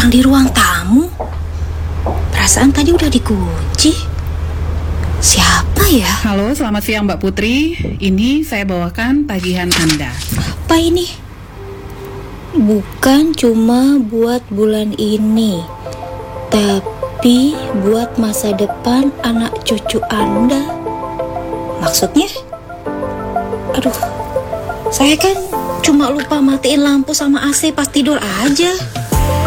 orang di ruang tamu. Perasaan tadi udah dikunci. Siapa ya? Halo, selamat siang Mbak Putri. Ini saya bawakan tagihan Anda. Apa ini? Bukan cuma buat bulan ini, tapi buat masa depan anak cucu Anda. Maksudnya? Aduh, saya kan cuma lupa matiin lampu sama AC pas tidur aja.